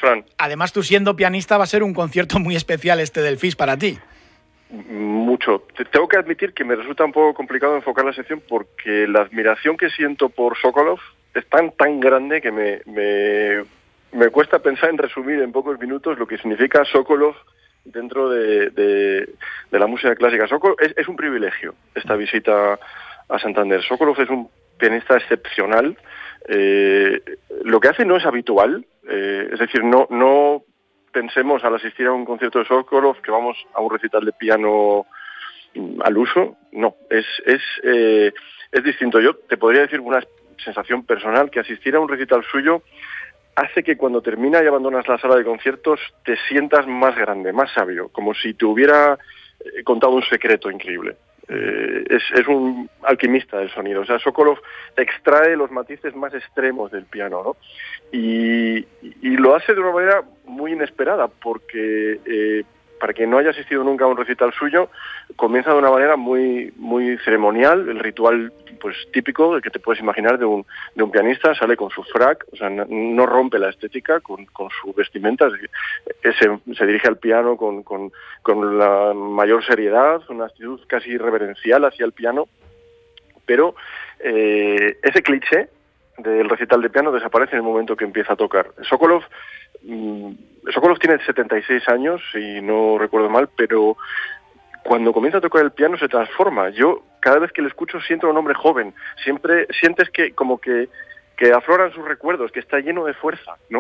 Fran. Además, tú siendo pianista va a ser un concierto muy especial este del FIS para ti. Mucho. Tengo que admitir que me resulta un poco complicado enfocar la sección porque la admiración que siento por Sokolov es tan grande que me cuesta pensar en resumir en pocos minutos lo que significa Sokolov dentro de la música clásica. Sokolov es un privilegio esta visita a Santander. Sokolov es un pianista excepcional. Lo que hace no es habitual, es decir, no pensemos al asistir a un concierto de Sokolov que vamos a un recital de piano al uso. No, es distinto. Yo te podría decir una sensación personal que asistir a un recital suyo hace que cuando termina y abandonas la sala de conciertos te sientas más grande, más sabio, como si te hubiera contado un secreto increíble. Es un alquimista del sonido. O sea, Sokolov extrae los matices más extremos del piano, ¿no? Y lo hace de una manera muy inesperada, porque para quien no haya asistido nunca a un recital suyo, comienza de una manera muy ceremonial, el ritual pues típico del que te puedes imaginar de un pianista. Sale con su frac, o sea, no rompe la estética con su vestimenta, se dirige al piano con la mayor seriedad, una actitud casi reverencial hacia el piano, pero ese cliché del recital de piano desaparece en el momento que empieza a tocar. Sokolov tiene 76 años, si no recuerdo mal, pero cuando comienza a tocar el piano se transforma. Yo, cada vez que le escucho, siento a un hombre joven. Siempre sientes que como que afloran sus recuerdos, que está lleno de fuerza, ¿no?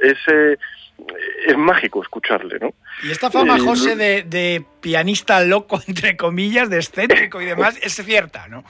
Es mágico escucharle, ¿no? Y esta fama, José, de pianista loco, entre comillas, de excéntrico y demás, es cierta, ¿no?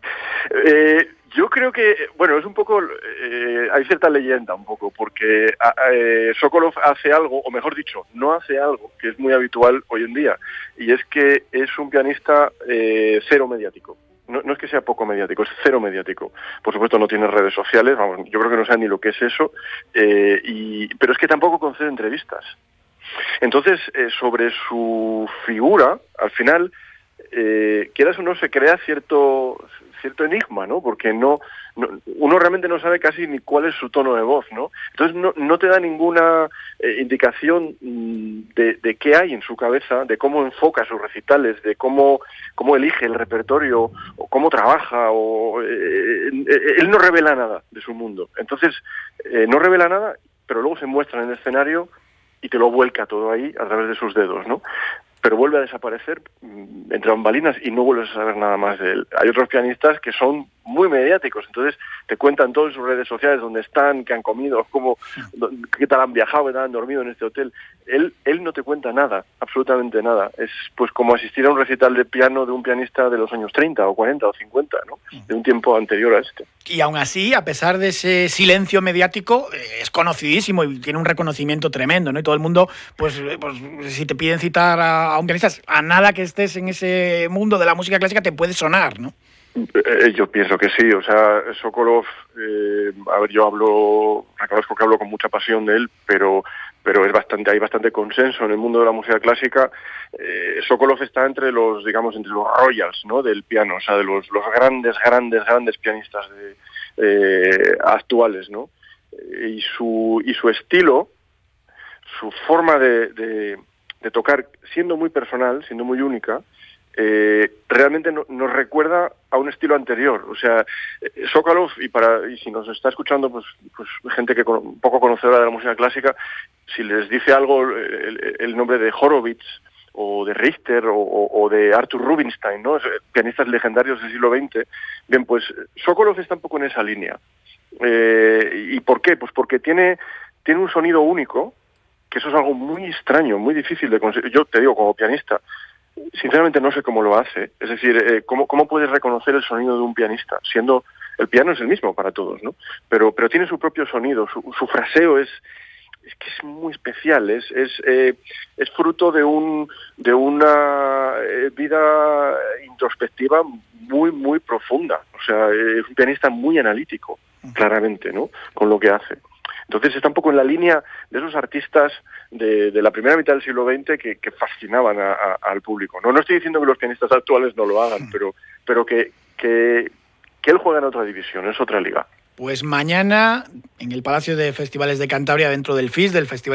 Yo creo que, bueno, es un poco, hay cierta leyenda un poco, porque Sokolov hace algo, o mejor dicho, no hace algo que es muy habitual hoy en día, y es que es un pianista cero mediático. No es que sea poco mediático, es cero mediático. Por supuesto no tiene redes sociales, vamos, yo creo que no sabe ni lo que es eso, pero es que tampoco concede entrevistas. Entonces, sobre su figura, al final, quieras o no, se crea cierto enigma, ¿no? Porque uno realmente no sabe casi ni cuál es su tono de voz, ¿no? Entonces no te da ninguna indicación de qué hay en su cabeza, de cómo enfoca sus recitales, de cómo elige el repertorio, o cómo trabaja, él no revela nada de su mundo. Entonces, no revela nada, pero luego se muestra en el escenario y te lo vuelca todo ahí a través de sus dedos, ¿no? Pero vuelve a desaparecer entre bambalinas y no vuelves a saber nada más de él. Hay otros pianistas que son muy mediáticos, entonces te cuentan todo en sus redes sociales, dónde están, qué han comido, qué tal han viajado, qué tal han dormido en este hotel. Él no te cuenta nada, absolutamente nada. Es pues como asistir a un recital de piano de un pianista de los años 30 o 40 o 50, ¿no? De un tiempo anterior a este. Y aún así, a pesar de ese silencio mediático, es conocidísimo y tiene un reconocimiento tremendo, ¿no? Y todo el mundo, pues si te piden citar a un pianista, a nada que estés en ese mundo de la música clásica te puede sonar, ¿no? Yo pienso que sí. O sea, Sokolov, a ver, reconozco que hablo con mucha pasión de él, pero hay bastante consenso en el mundo de la música clásica. Sokolov está entre los royals, ¿no? Del piano, o sea, de los grandes pianistas actuales, ¿no? Y su estilo, su forma de tocar, siendo muy personal, siendo muy única, realmente nos recuerda a un estilo anterior. O sea, Sokolov, y si nos está escuchando pues gente que un poco conocedora de la música clásica, si les dice algo el nombre de Horowitz o de Richter o de Arthur Rubinstein, ¿no? Pianistas legendarios del siglo XX, bien, pues Sokolov está un poco en esa línea. ¿Y por qué? Pues porque tiene un sonido único, que eso es algo muy extraño, muy difícil de conseguir. Yo te digo, como pianista, sinceramente no sé cómo lo hace. Es decir, ¿cómo puedes reconocer el sonido de un pianista? Siendo el piano es el mismo para todos, ¿no? Pero tiene su propio sonido, su fraseo es que es muy especial, es fruto de una vida introspectiva muy profunda. O sea, es un pianista muy analítico, claramente, ¿no? Con lo que hace. Entonces está un poco en la línea de esos artistas de la primera mitad del siglo XX que fascinaban al público. No estoy diciendo que los pianistas actuales no lo hagan, pero que él juega en otra división, es otra liga. Pues mañana, en el Palacio de Festivales de Cantabria, dentro del FIS, del Festival